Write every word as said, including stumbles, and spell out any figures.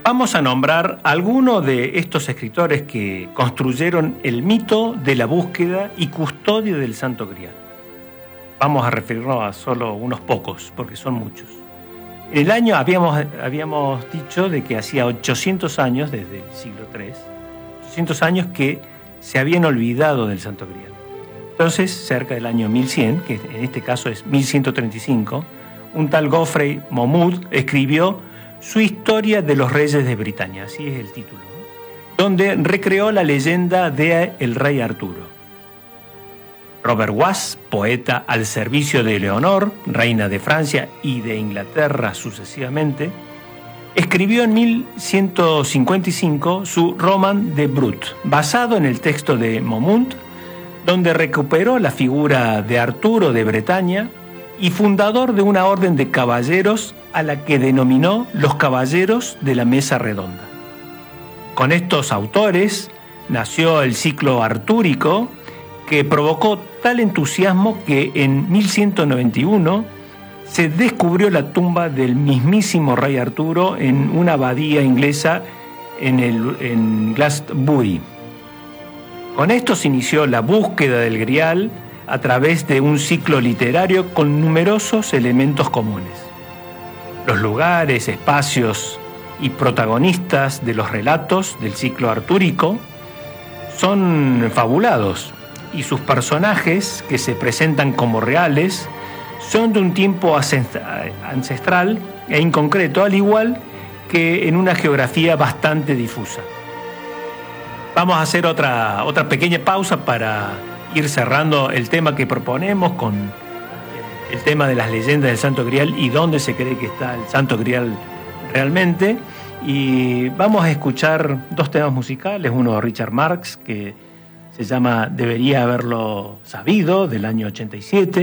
Vamos a nombrar algunos de estos escritores que construyeron el mito de la búsqueda y custodia del Santo Grial. Vamos a referirnos a solo unos pocos, porque son muchos. En el año habíamos, habíamos dicho de que hacía ochocientos años, desde el siglo tres, ochocientos años que se habían olvidado del Santo Grial. Entonces, cerca del año mil cien, que en este caso es mil ciento treinta y cinco, un tal Geoffrey Monmouth escribió su Historia de los Reyes de Britania, así es el título, donde recreó la leyenda de el rey Arturo. Robert Was, poeta al servicio de Leonor, reina de Francia y de Inglaterra sucesivamente, escribió en mil ciento cincuenta y cinco su Roman de Brut, basado en el texto de Monmouth, donde recuperó la figura de Arturo de Bretaña y fundador de una orden de caballeros a la que denominó los Caballeros de la Mesa Redonda. Con estos autores nació el ciclo artúrico, que provocó tal entusiasmo que en mil ciento noventa y uno se descubrió la tumba del mismísimo rey Arturo en una abadía inglesa en, el, en Glastonbury. Con esto se inició la búsqueda del Grial a través de un ciclo literario con numerosos elementos comunes. Los lugares, espacios y protagonistas de los relatos del ciclo artúrico son fabulados, y sus personajes, que se presentan como reales, son de un tiempo ancestral e inconcreto, al igual que en una geografía bastante difusa. Vamos a hacer otra, otra pequeña pausa para ir cerrando el tema que proponemos con el tema de las leyendas del Santo Grial y dónde se cree que está el Santo Grial realmente. Y vamos a escuchar dos temas musicales, uno de Richard Marx, que se llama Debería haberlo sabido, del año ochenta y siete,